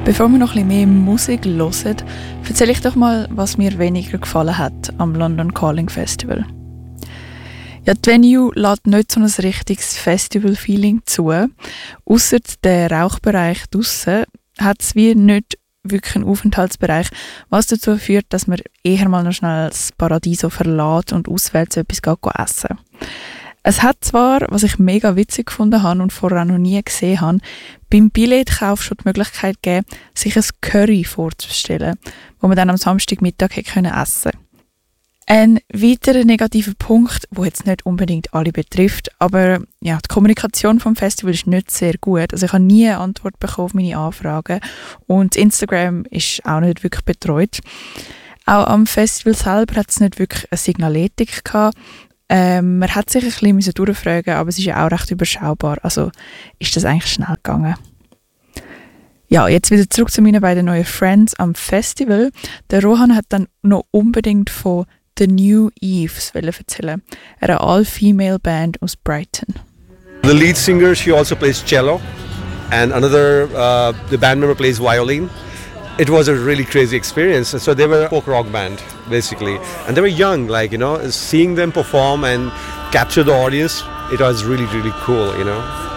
Bevor wir noch ein bisschen mehr Musik hören, erzähle ich doch mal, was mir weniger gefallen hat am London Calling Festival. Ja, die Venue lässt nicht so ein richtiges Festival-Feeling zu. Ausser der Rauchbereich draussen hat es wie nicht wirklich einen Aufenthaltsbereich, was dazu führt, dass man eher mal noch schnell das Paradiso verlässt und auswärts etwas essen. Es hat zwar, was ich mega witzig gefunden habe und vorher auch noch nie gesehen habe, beim Billetkauf schon die Möglichkeit gegeben, sich ein Curry vorzustellen, wo man dann am Samstagmittag essen konnte. Ein weiterer negativer Punkt, der jetzt nicht unbedingt alle betrifft, aber ja, die Kommunikation vom Festival ist nicht sehr gut. Also ich habe nie eine Antwort bekommen auf meine Anfragen und Instagram ist auch nicht wirklich betreut. Auch am Festival selber hat es nicht wirklich eine Signaletik gehabt. Man hat sich ein bisschen durchfragen, aber es ist ja auch recht überschaubar. Also ist das eigentlich schnell gegangen. Ja, jetzt wieder zurück zu meinen beiden neuen Friends am Festival. Der Rohan hat dann noch unbedingt von The New Eves erzählen, einer all-female Band aus Brighton. The lead singer, she also plays cello, and another, the band member plays violin. It was a really crazy experience. So they were a folk rock band, basically, and they were young. Like, you know, seeing them perform and capture the audience, it was really, really cool. You know.